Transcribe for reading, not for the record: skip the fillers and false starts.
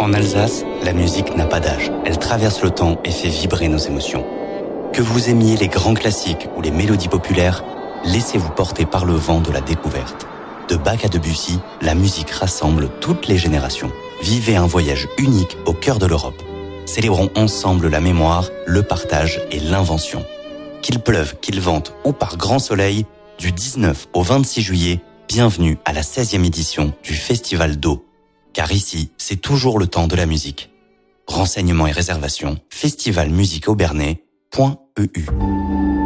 En Alsace, la musique n'a pas d'âge. Elle traverse le temps et fait vibrer nos émotions. Que vous aimiez les grands classiques ou les mélodies populaires, laissez-vous porter par le vent de la découverte. De Bach à Debussy, la musique rassemble toutes les générations. Vivez un voyage unique au cœur de l'Europe. Célébrons ensemble la mémoire, le partage et l'invention. Qu'il pleuve, qu'il vente ou par grand soleil, du 19 au 26 juillet, bienvenue à la 16e édition du Festival d'eau. Car ici, c'est toujours le temps de la musique. Renseignements et réservations, festivalmusiqueaubernais.eu.